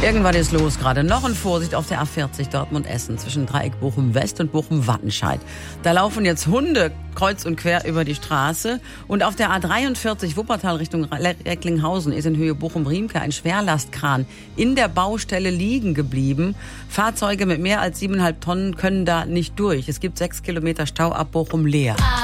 Irgendwas ist los gerade. Noch in Vorsicht auf der A40 Dortmund-Essen zwischen Dreieck Bochum-West und Bochum-Wattenscheid. Da laufen jetzt Hunde kreuz und quer über die Straße. Und auf der A43 Wuppertal Richtung Recklinghausen ist in Höhe Bochum-Riemke ein Schwerlastkran in der Baustelle liegen geblieben. Fahrzeuge mit mehr als 7,5 Tonnen können da nicht durch. Es gibt 6 Kilometer Stau ab Bochum-Leer.